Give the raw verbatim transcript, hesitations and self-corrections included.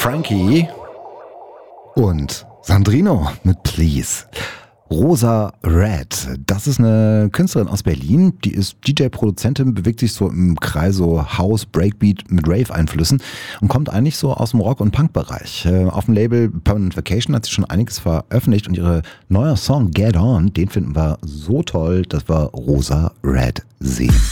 Frankie und Sandrino mit Please. Rosa Red, das ist eine Künstlerin aus Berlin, die ist D J-Produzentin, bewegt sich so im Kreis so House, Breakbeat mit Rave-Einflüssen und kommt eigentlich so aus dem Rock- und Punk-Bereich. Auf dem Label Permanent Vacation hat sie schon einiges veröffentlicht und ihre neuer Song Get On, den finden wir so toll, dass wir Rosa Red sehen.